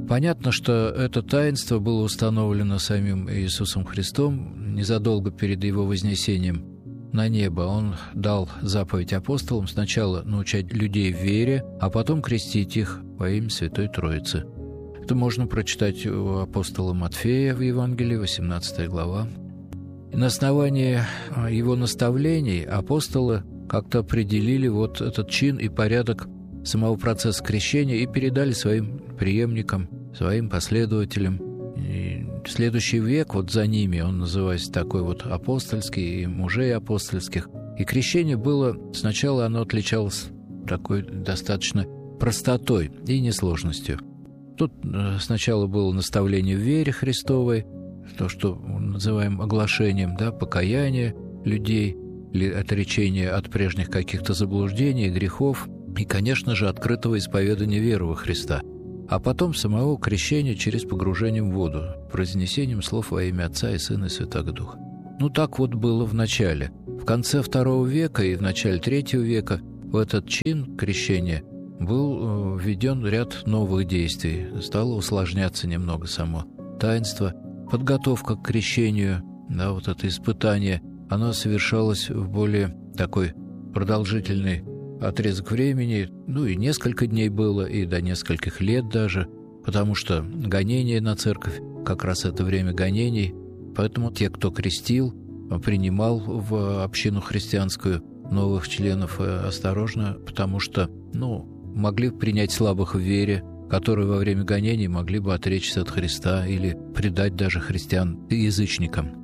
Понятно, что это таинство было установлено самим Иисусом Христом незадолго перед Его вознесением на небо. Он дал заповедь апостолам сначала научать людей в вере, а потом крестить их во имя Святой Троицы. Это можно прочитать у апостола Матфея в Евангелии, 18 глава. И на основании его наставлений апостолы как-то определили вот этот чин и порядок самого процесса крещения и передали своим преемникам, своим последователям. И следующий век вот за ними, он называется такой вот апостольский, и мужей апостольских. И крещение было, сначала оно отличалось такой достаточно простотой и несложностью. Тут сначала было наставление в вере Христовой, то, что называем оглашением, да, покаяние людей, или отречение от прежних каких-то заблуждений, грехов, и, конечно же, открытого исповедания веры во Христа. А потом самого крещения через погружение в воду, произнесением слов во имя Отца и Сына и Святого Духа. Ну, так вот было в начале. В конце II века и в начале III века в этот чин крещения был введен ряд новых действий. Стало усложняться немного само таинство. Подготовка к крещению, да, вот это испытание, оно совершалось в более такой продолжительный отрезок времени, ну и несколько дней было, и до нескольких лет даже, потому что гонения на церковь, как раз это время гонений, поэтому те, кто крестил, принимал в общину христианскую новых членов осторожно, потому что, могли принять слабых в вере, которые во время гонений могли бы отречься от Христа или предать даже христиан язычникам.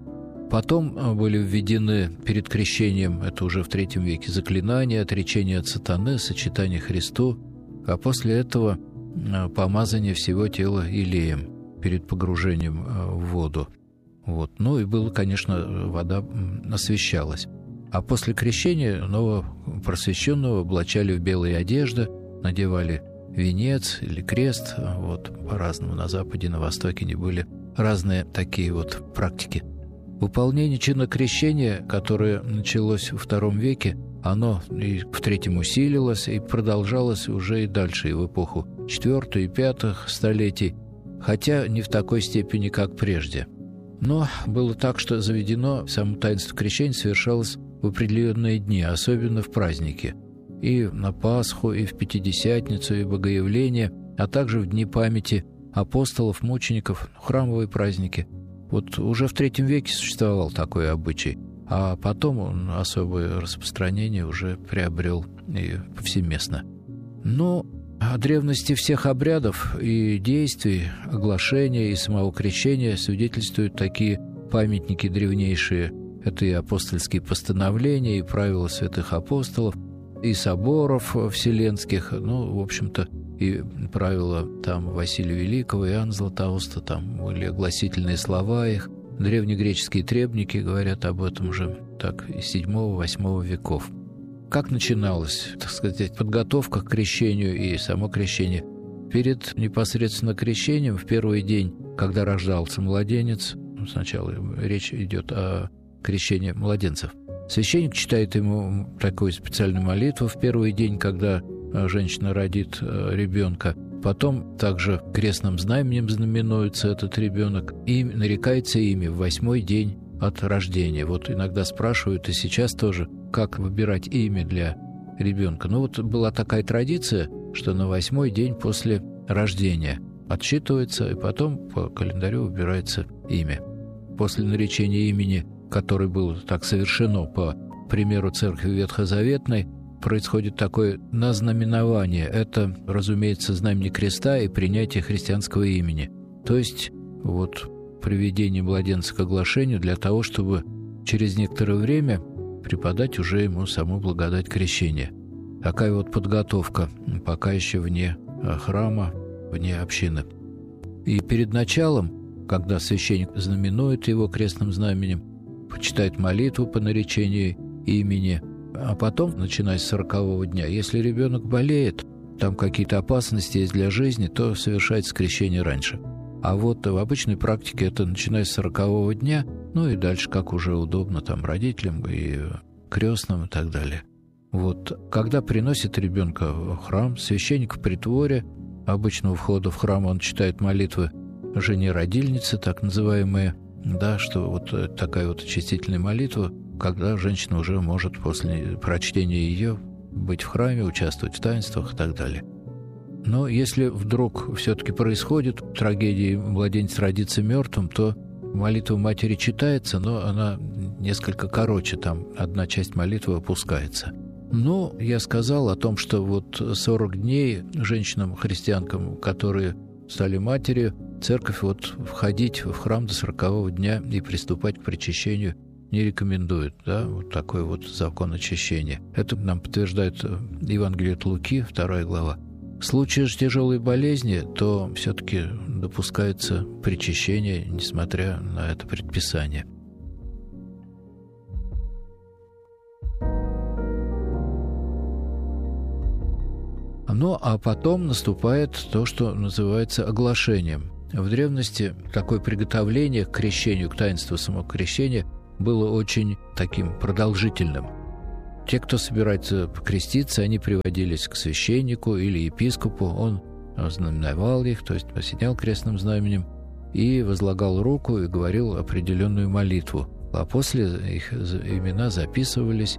Потом были введены перед крещением, это уже в III веке, заклинания, отречение от сатаны, сочетание Христу, а после этого помазание всего тела елеем перед погружением в воду. Вот. Ну и было, конечно, вода освящалась. А после крещения новопросвященного облачали в белые одежды, надевали венец или крест. Вот, по-разному на Западе, на Востоке не были разные такие вот практики. Выполнение чина крещения, которое началось в II веке, оно и в III усилилось и продолжалось уже и дальше, и в эпоху IV и V столетий, хотя не в такой степени, как прежде. Но было так, что заведено само таинство крещения совершалось в определенные дни, особенно в праздники. И на Пасху, и в Пятидесятницу, и Богоявление, а также в дни памяти апостолов, мучеников, храмовые праздники. Вот уже в III веке существовал такой обычай, а потом он особое распространение уже приобрел и повсеместно. Но о древности всех обрядов и действий, оглашения и самого крещения свидетельствуют такие памятники древнейшие. Это и апостольские постановления, и правила святых апостолов, и соборов вселенских, в общем-то, и правила там Василия Великого, Иоанна Златоуста, там были огласительные слова их. Древнегреческие требники говорят об этом уже так из VII-VIII веков. Как начиналась, так сказать, подготовка к крещению и само крещение? Перед непосредственно крещением, в первый день, когда рождался младенец, сначала речь идет о крещении младенцев, священник читает ему такую специальную молитву в первый день, когда женщина родит ребенка. Потом также крестным знаменем знаменуется этот ребенок и нарекается имя в 8-й день от рождения. Вот иногда спрашивают, и сейчас тоже, как выбирать имя для ребенка. Была такая традиция, что на 8-й день после рождения отсчитывается, и потом по календарю выбирается имя. После наречения имени, которое было так совершено по примеру церкви ветхозаветной, происходит такое назнаменование. Это, разумеется, знамение креста и принятие христианского имени. То есть приведение младенца к оглашению для того, чтобы через некоторое время преподать уже ему саму благодать крещения. Такая вот подготовка, пока еще вне храма, вне общины. И перед началом, когда священник знаменует его крестным знаменем, почитает молитву по наречению имени, а потом, начиная с 40-го дня, если ребенок болеет, там какие-то опасности есть для жизни, то совершается крещение раньше. А в обычной практике это начиная с 40-го дня, и дальше, как уже удобно там родителям и крестным и так далее. Когда приносит ребенка в храм, священник в притворе обычного входа в храм он читает молитвы жене-родильницы, так называемые, да, что вот такая вот очистительная молитва, когда женщина уже может после прочтения ее быть в храме, участвовать в таинствах и так далее. Но если вдруг все-таки происходит трагедия, и младенец родится мертвым, то молитва матери читается, но она несколько короче, там одна часть молитвы опускается. Но я сказал о том, что вот 40 дней женщинам-христианкам, которые стали матерью, церковь вот входить в храм до 40-го дня и приступать к причащению не рекомендует, да, вот такой вот закон очищения. Это нам подтверждает Евангелие от Луки, 2 глава. В случае же тяжелой болезни, то все-таки допускается причащение, несмотря на это предписание. Ну, а потом наступает то, что называется оглашением. В древности такое приготовление к крещению, к таинству самого крещения, было очень таким продолжительным. Те, кто собирается покреститься, они приводились к священнику или епископу, он знаменовал их, то есть осенял крестным знаменем, и возлагал руку и говорил определенную молитву. А после их имена записывались,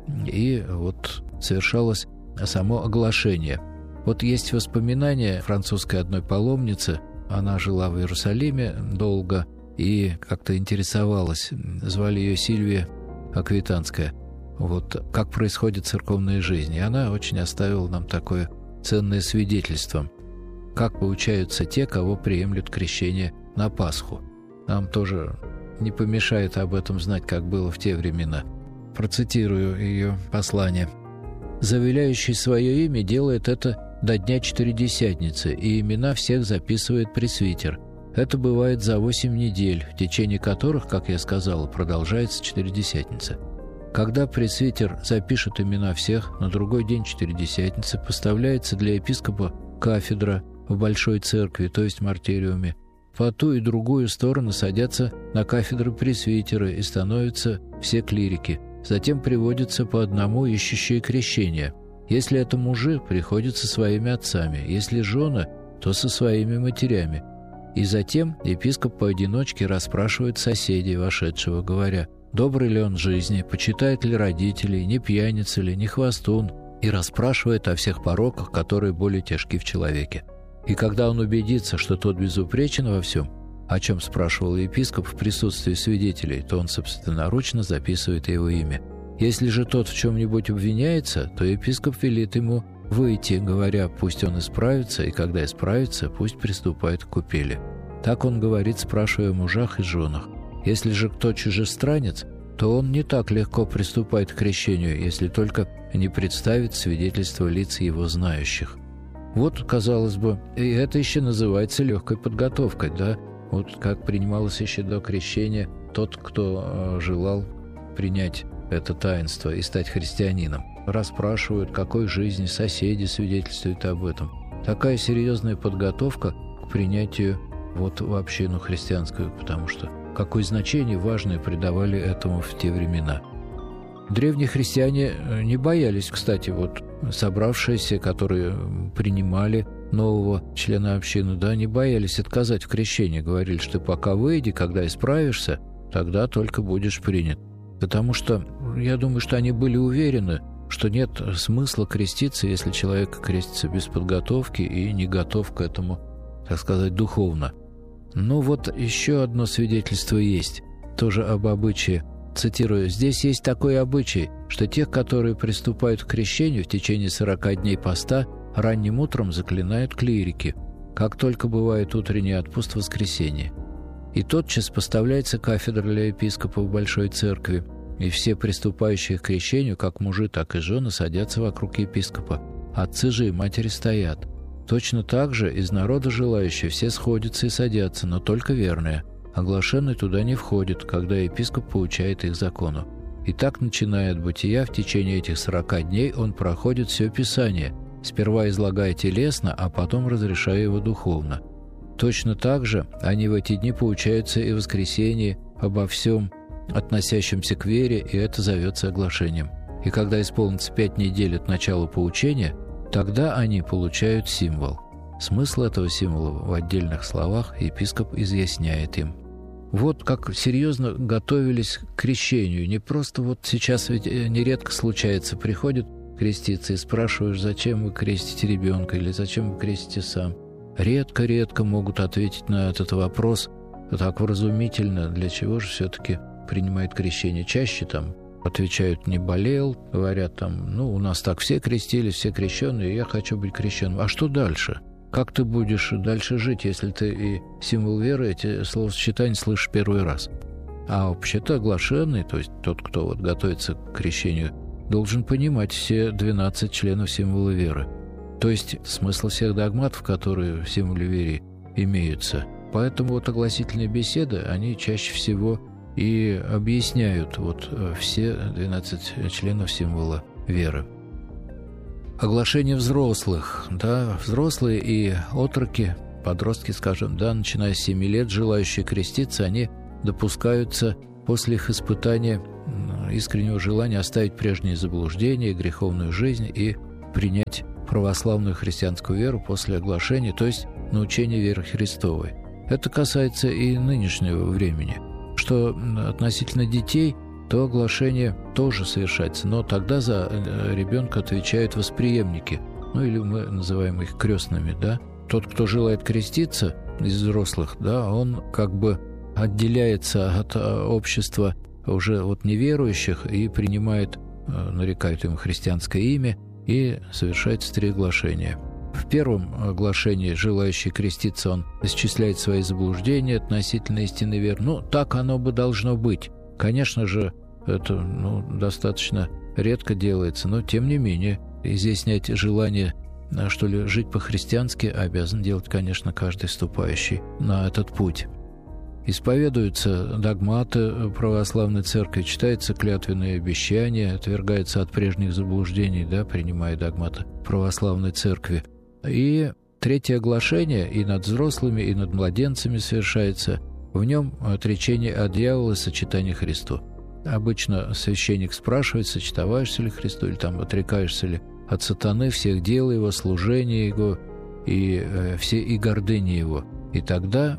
и вот совершалось само оглашение. Вот есть воспоминания французской одной паломницы, она жила в Иерусалиме долго и как-то интересовалась, звали ее Сильвия Аквитанская. Вот как происходит церковная жизнь. И она очень оставила нам такое ценное свидетельство, как поучаются те, кого приемлют крещение на Пасху. Нам тоже не помешает об этом знать, как было в те времена. Процитирую ее послание. «Завеляющий свое имя делает это до дня Четыредесятницы, и имена всех записывает пресвитер. Это бывает за 8 недель, в течение которых, как я сказал, продолжается Четыредесятница. Когда пресвитер запишет имена всех, на другой день Четыредесятницы поставляется для епископа кафедра в Большой Церкви, то есть мартириуме. По ту и другую сторону садятся на кафедры пресвитеры и становятся все клирики. Затем приводятся по одному ищущие крещения. Если это мужи, приходят со своими отцами, если жены, то со своими матерями. И затем епископ поодиночке расспрашивает соседей вошедшего, говоря: добрый ли он в жизни, почитает ли родителей, не пьяница ли, не хвастун, и расспрашивает о всех пороках, которые более тяжки в человеке. И когда он убедится, что тот безупречен во всем, о чем спрашивал епископ в присутствии свидетелей, то он собственноручно записывает его имя. Если же тот в чем-нибудь обвиняется, то епископ велит ему выйти, говоря: пусть он исправится, и когда исправится, пусть приступает к купели. Так он говорит, спрашивая о мужах и женах. Если же кто чужестранец, то он не так легко приступает к крещению, если только не представит свидетельство лиц его знающих. Вот, казалось бы, и это еще называется легкой подготовкой, да? Вот как принималось еще до крещения тот, кто желал принять это таинство и стать христианином. Расспрашивают, какой жизни, соседи свидетельствуют об этом. Такая серьезная подготовка к принятию вот в общину христианскую, потому что какое значение важное придавали этому в те времена. Древние христиане не боялись, кстати, вот собравшиеся, которые принимали нового члена общины, да, не боялись отказать в крещении. Говорили, что пока выйди, когда исправишься, тогда только будешь принят. Потому что, я думаю, что они были уверены, что нет смысла креститься, если человек крестится без подготовки и не готов к этому, так сказать, духовно. Ну вот еще одно свидетельство есть, тоже об обычае. Цитирую: «Здесь есть такой обычай, что тех, которые приступают к крещению в течение 40 дней поста, ранним утром заклинают клирики, как только бывает утренний отпуст в воскресенье. И тотчас поставляется кафедра для епископа в Большой Церкви, и все приступающие к крещению, как мужи, так и жены, садятся вокруг епископа. Отцы же и матери стоят. Точно так же из народа желающие все сходятся и садятся, но только верные. Оглашенный туда не входит, когда епископ поучает их закону. И так, начиная от бытия, в течение этих 40 дней он проходит все Писание, сперва излагая телесно, а потом разрешая его духовно. Точно так же они в эти дни поучаются и в воскресенье обо всем, относящемся к вере, и это зовется оглашением. И когда исполнится 5 недель от начала поучения, тогда они получают символ. Смысл этого символа в отдельных словах епископ изъясняет им. Вот как серьезно готовились к крещению. Не просто вот сейчас, ведь нередко случается, приходит креститься и спрашиваешь, зачем вы крестите ребенка или зачем вы крестите сам. Редко-редко могут ответить на этот вопрос так вразумительно, для чего же все-таки принимает крещение. Чаще там отвечают: не болел, говорят там: у нас так все крестились, все крещенные, я хочу быть крещенным. А что дальше? Как ты будешь дальше жить, если ты и символ веры, эти словосочетания слышишь первый раз? А вообще-то оглашенный, то есть тот, кто вот готовится к крещению, должен понимать все 12 членов символа веры. То есть смысл всех догматов, которые в символе веры имеются. Поэтому вот огласительные беседы, они чаще всего и объясняют вот все 12 членов символа веры. Оглашение взрослых. Да, взрослые и отроки, подростки, скажем, да, начиная с 7 лет, желающие креститься, они допускаются после их испытания искреннего желания оставить прежние заблуждения, греховную жизнь и принять православную христианскую веру после оглашения, то есть научения веры Христовой. Это касается и нынешнего времени. Что относительно детей, то оглашение тоже совершается, но тогда за ребенка отвечают восприемники, или мы называем их крестными, да. Тот, кто желает креститься из взрослых, да, он как бы отделяется от общества уже вот неверующих и принимает, нарекают ему христианское имя и совершается 3 оглашения. В первом оглашении желающий креститься, он исчисляет свои заблуждения относительно истинной веры. Так оно бы должно быть. Конечно же, это достаточно редко делается, но тем не менее изъяснять желание, что ли, жить по-христиански обязан делать, конечно, каждый вступающий на этот путь. Исповедуются догматы православной церкви, читаются клятвенные обещания, отвергаются от прежних заблуждений, да, принимая догматы православной церкви. И 3-е оглашение и над взрослыми, и над младенцами совершается. В нем отречение от дьявола и сочетание Христу. Обычно священник спрашивает, сочетаешься ли Христу, или там отрекаешься ли от сатаны, всех дел его, служения его и все и гордыни его. И тогда,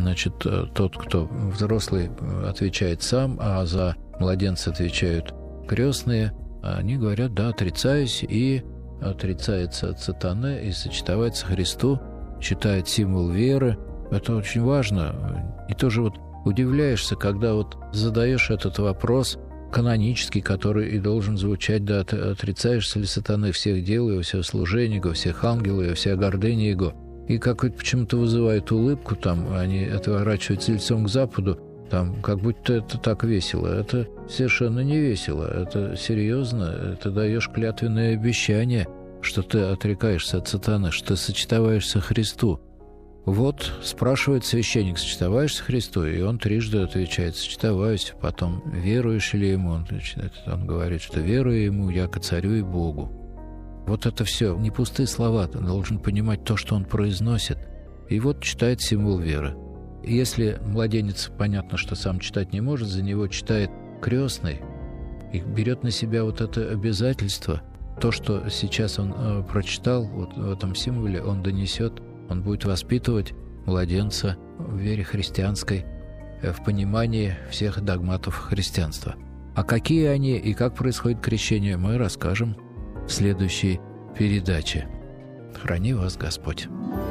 тот, кто взрослый, отвечает сам, а за младенца отвечают крестные, они говорят: да, отрицаюсь, и отрицается от сатаны и сочетается Христу, читает символ веры. Это очень важно. И тоже вот удивляешься, когда вот задаешь этот вопрос канонический, который и должен звучать: да, отрицаешься ли сатаны всех дел его, всего служения его, всех ангелов его, вся гордыня его. И как-то почему-то вызывает улыбку, там они отворачиваются лицом к западу, там как будто это так весело. Это совершенно не весело, это серьезно, это даешь клятвенное обещание, что ты отрекаешься от сатаны, что ты сочетаешься Христу. Вот спрашивает священник: сочетаешься Христу? И он трижды отвечает: сочетаюсь. Потом: веруешь ли ему? Он говорит, что верую ему, яко царю и Богу. Вот это все не пустые слова, ты должен понимать то, что он произносит. И вот читает символ веры. Если младенец, понятно, что сам читать не может, за него читает крестный и берет на себя вот это обязательство. То, что сейчас он прочитал вот в этом символе, он донесет, он будет воспитывать младенца в вере христианской, в понимании всех догматов христианства. А какие они и как происходит крещение, мы расскажем в следующей передаче. Храни вас Господь.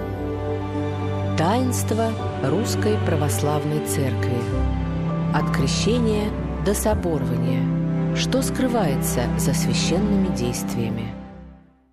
Таинство Русской Православной Церкви. От крещения до соборования. Что скрывается за священными действиями?